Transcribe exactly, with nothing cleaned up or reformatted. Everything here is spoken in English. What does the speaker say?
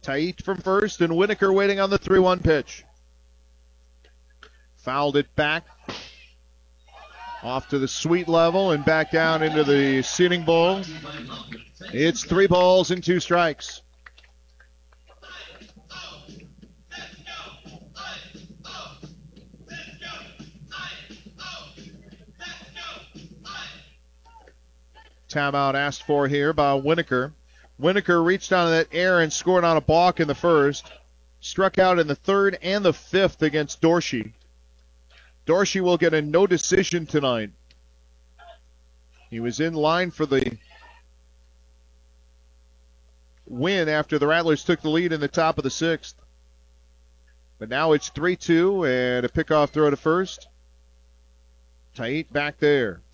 Tait from first, and Winokur waiting on the three one pitch. Fouled it back. Off to the sweet level and back down into the Sitting Bull. It's three balls and two strikes. Timeout asked for here by Winokur. Winokur reached on that air and scored on a balk in the first. Struck out in the third and the fifth against Dorsey. Dorsey will get a no decision tonight. He was in line for the win after the Rattlers took the lead in the top of the sixth. But now it's three two and a pickoff throw to first. Tait back there.